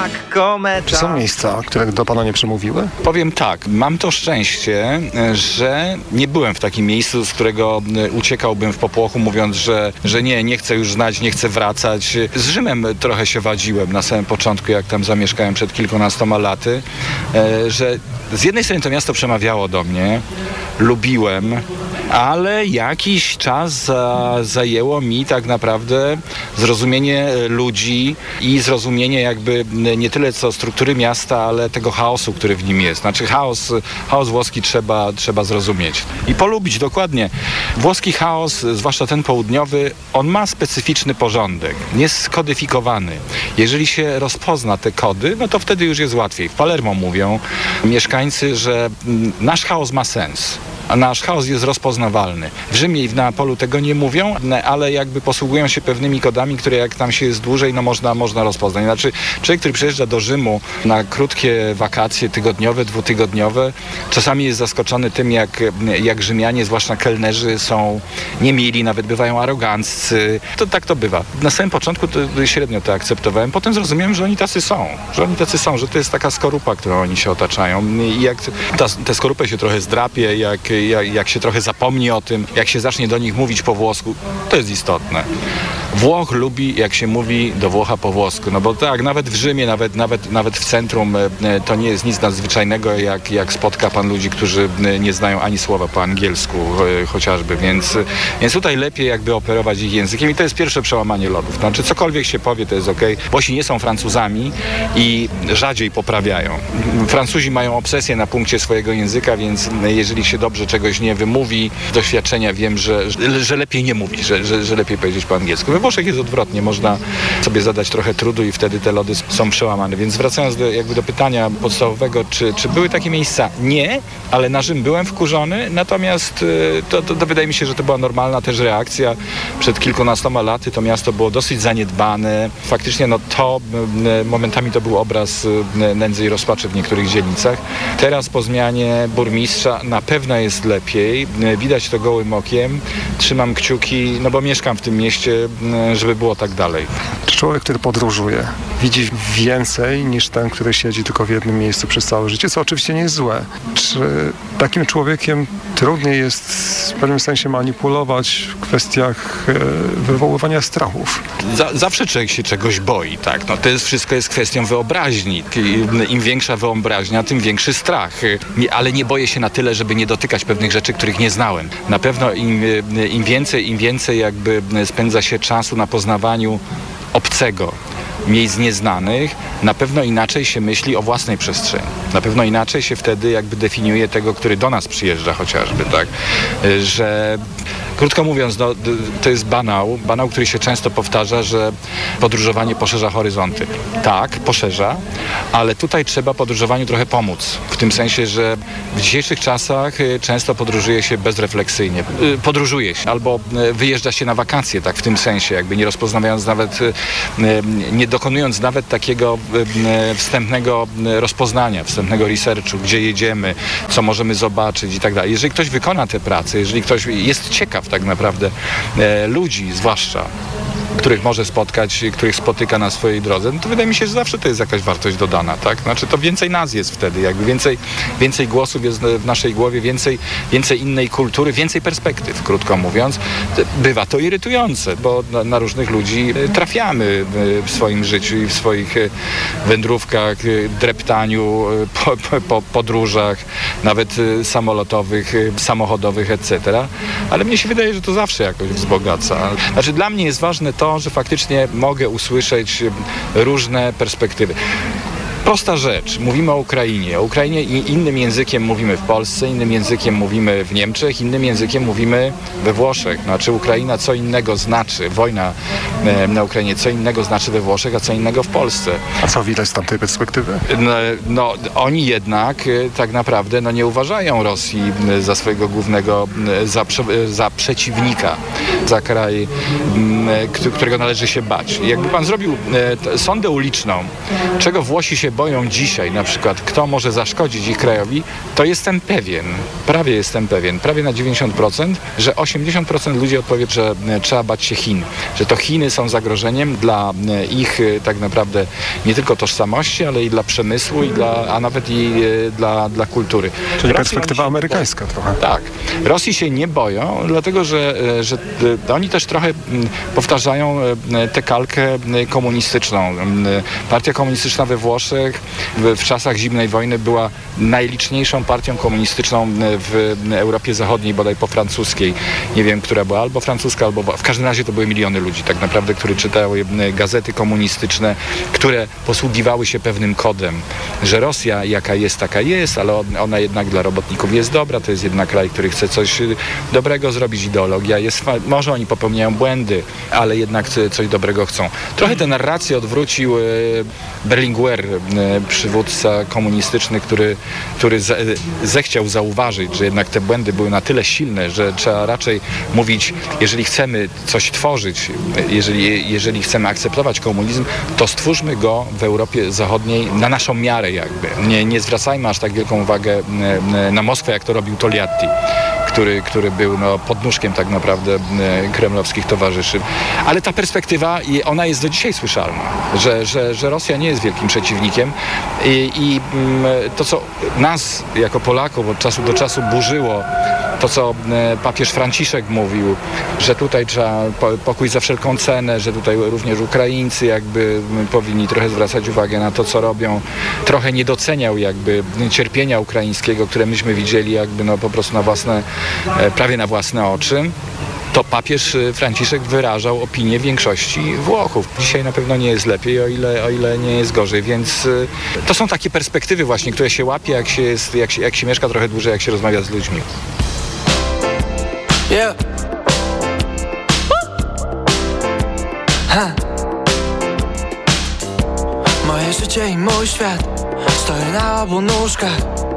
Czy są miejsca, które do pana nie przemówiły? Powiem tak, mam to szczęście, że nie byłem w takim miejscu, z którego uciekałbym w popłochu, mówiąc, że nie chcę już znać, nie chcę wracać. Z Rzymem trochę się wadziłem na samym początku, jak tam zamieszkałem przed kilkunastoma laty, że z jednej strony to miasto przemawiało do mnie, lubiłem, ale jakiś czas zajęło mi tak naprawdę zrozumienie ludzi i zrozumienie jakby nie tyle co struktury miasta, ale tego chaosu, który w nim jest. Znaczy chaos włoski trzeba zrozumieć i polubić dokładnie. Włoski chaos, zwłaszcza ten południowy, on ma specyficzny porządek, jest skodyfikowany. Jeżeli się rozpozna te kody, no to wtedy już jest łatwiej. W Palermo mówią mieszkańcy, że nasz chaos ma sens. A nasz chaos jest rozpoznawalny. W Rzymie i w Neapolu tego nie mówią, ale jakby posługują się pewnymi kodami, które jak tam się jest dłużej, no można rozpoznać. Znaczy człowiek, który przyjeżdża do Rzymu na krótkie wakacje tygodniowe, dwutygodniowe, czasami jest zaskoczony tym, jak Rzymianie, zwłaszcza kelnerzy, są niemili, nawet bywają aroganccy. To tak bywa. Na samym początku to średnio to akceptowałem. Potem zrozumiałem, że oni tacy są, że to jest taka skorupa, którą oni się otaczają. I jak tę skorupę się trochę zdrapie, jak się trochę zapomni o tym, jak się zacznie do nich mówić po włosku, to jest istotne. Włoch lubi, jak się mówi do Włocha po włosku, no bo tak, nawet w Rzymie, nawet w centrum to nie jest nic nadzwyczajnego, jak spotka pan ludzi, którzy nie znają ani słowa po angielsku chociażby, więc tutaj lepiej jakby operować ich językiem i to jest pierwsze przełamanie lodów. Znaczy cokolwiek się powie, to jest okej. Włosi nie są Francuzami i rzadziej poprawiają. Francuzi mają obsesję na punkcie swojego języka, więc jeżeli się dobrze czegoś nie wymówi, z doświadczenia wiem, że lepiej nie mówić, że lepiej powiedzieć po angielsku. We Włoszech jest odwrotnie, można sobie zadać trochę trudu i wtedy te lody są przełamane. Więc wracając do pytania podstawowego, czy były takie miejsca? Nie, ale na Rzym byłem wkurzony, natomiast to wydaje mi się, że to była normalna też reakcja. Przed kilkunastoma laty to miasto było dosyć zaniedbane. Faktycznie momentami to był obraz nędzy i rozpaczy w niektórych dzielnicach. Teraz po zmianie burmistrza na pewno jest lepiej. Widać to gołym okiem. Trzymam kciuki, no bo mieszkam w tym mieście, żeby było tak dalej. Czy człowiek, który podróżuje, widzi więcej niż ten, który siedzi tylko w jednym miejscu przez całe życie, co oczywiście nie jest złe. Czy takim człowiekiem trudniej jest w pewnym sensie manipulować w kwestiach wywoływania strachów? Zawsze człowiek się czegoś boi, tak? No to wszystko jest kwestią wyobraźni. Im większa wyobraźnia, tym większy strach. Ale nie boję się na tyle, żeby nie dotykać pewnych rzeczy, których nie znałem. Na pewno im więcej jakby spędza się czasu na poznawaniu obcego, miejsc nieznanych, na pewno inaczej się myśli o własnej przestrzeni. Na pewno inaczej się wtedy jakby definiuje tego, który do nas przyjeżdża chociażby, tak? Że krótko mówiąc, to jest banał, który się często powtarza, że podróżowanie poszerza horyzonty. Tak, poszerza, ale tutaj trzeba podróżowaniu trochę pomóc. W tym sensie, że w dzisiejszych czasach często podróżuje się bezrefleksyjnie. Podróżuje się albo wyjeżdża się na wakacje, tak w tym sensie, jakby nie rozpoznając nawet, nie dokonując nawet takiego wstępnego rozpoznania, wstępnego researchu, gdzie jedziemy, co możemy zobaczyć i tak dalej. Jeżeli ktoś wykona tę pracę, jeżeli ktoś jest ciekaw tak naprawdę ludzi, zwłaszcza których może spotkać, których spotyka na swojej drodze, no to wydaje mi się, że zawsze to jest jakaś wartość dodana, tak? Znaczy to więcej nas jest wtedy, jakby więcej głosów jest w naszej głowie, więcej innej kultury, więcej perspektyw, krótko mówiąc. Bywa to irytujące, bo na różnych ludzi trafiamy w swoim życiu i w swoich wędrówkach, dreptaniu, po podróżach, nawet samolotowych, samochodowych, etc. Ale mnie się wydaje, że to zawsze jakoś wzbogaca. Znaczy dla mnie jest ważne to, że faktycznie mogę usłyszeć różne perspektywy. Prosta rzecz. Mówimy o Ukrainie. O Ukrainie i innym językiem mówimy w Polsce, innym językiem mówimy w Niemczech, innym językiem mówimy we Włoszech. Znaczy Ukraina co innego znaczy, wojna na Ukrainie co innego znaczy we Włoszech, a co innego w Polsce. A co widać z tamtej perspektywy? No oni jednak tak naprawdę nie uważają Rosji za swojego głównego, za przeciwnika, za kraj, którego należy się bać. Jakby pan zrobił sondę uliczną, czego Włosi się boją dzisiaj, na przykład kto może zaszkodzić ich krajowi, to jestem pewien, prawie na 90%, że 80% ludzi odpowie, że trzeba bać się Chin, że to Chiny są zagrożeniem dla ich tak naprawdę nie tylko tożsamości, ale i dla przemysłu, a nawet dla kultury. Czyli perspektywa amerykańska trochę. Tak. Rosji się nie boją, dlatego że oni też trochę powtarzają tę kalkę komunistyczną. Partia komunistyczna we Włoszech w czasach zimnej wojny była najliczniejszą partią komunistyczną w Europie Zachodniej, bodaj po francuskiej. Nie wiem, która była, albo francuska, albo... W każdym razie to były miliony ludzi tak naprawdę, które czytały gazety komunistyczne, które posługiwały się pewnym kodem, że Rosja jaka jest, taka jest, ale ona jednak dla robotników jest dobra, to jest jednak kraj, który chce coś dobrego zrobić, ideologia jest... Może oni popełniają błędy, ale jednak coś dobrego chcą. Trochę tę narrację odwrócił Berlinguer, przywódca komunistyczny, który zechciał zauważyć, że jednak te błędy były na tyle silne, że trzeba raczej mówić, jeżeli chcemy coś tworzyć, jeżeli chcemy akceptować komunizm, to stwórzmy go w Europie Zachodniej na naszą miarę jakby. Nie zwracajmy aż tak wielką uwagę na Moskwę, jak to robił Togliatti, który był podnóżkiem tak naprawdę kremlowskich towarzyszy. Ale ta perspektywa, ona jest do dzisiaj słyszalna, że Rosja nie jest wielkim przeciwnikiem i to, co nas jako Polaków od czasu do czasu burzyło, to, co papież Franciszek mówił, że tutaj trzeba pokój za wszelką cenę, że tutaj również Ukraińcy jakby powinni trochę zwracać uwagę na to, co robią. Trochę nie doceniał jakby cierpienia ukraińskiego, które myśmy widzieli jakby po prostu prawie na własne oczy. To papież Franciszek wyrażał opinię większości Włochów. Dzisiaj na pewno nie jest lepiej, o ile nie jest gorzej, więc to są takie perspektywy właśnie, które się łapie, jak się mieszka trochę dłużej, jak się rozmawia z ludźmi. Yeah. Moje życie i mój świat stoję na obu nóżkach.